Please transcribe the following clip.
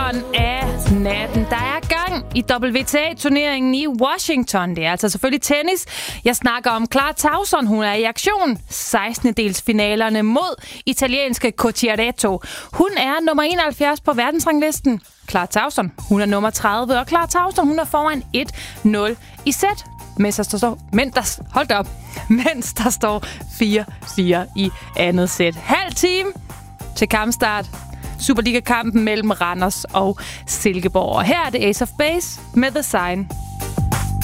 toeren af natten. Der er gang i WTA-turneringen i Washington. Det er altså selvfølgelig tennis. Jeg snakker om Clara Tauson. Hun er i aktion. 16-delsfinalerne mod italienske Cocciaretto. Hun er nummer 71 på verdensranglisten. Clara Tauson, hun er nummer 30. Og Clara Tauson, hun er foran 1-0 i sæt. Mens der står 4-4 i andet sæt. Halv time til kampstart. Superliga-kampen mellem Randers og Silkeborg. Og her er det Ace of Base med The Sign.